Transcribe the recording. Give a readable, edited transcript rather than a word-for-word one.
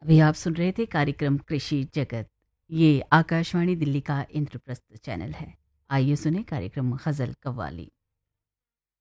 अभी आप सुन रहे थे कार्यक्रम कृषि जगत। ये आकाशवाणी दिल्ली का इंद्रप्रस्थ चैनल है। आइए सुने कार्यक्रम गजल कव्वाली।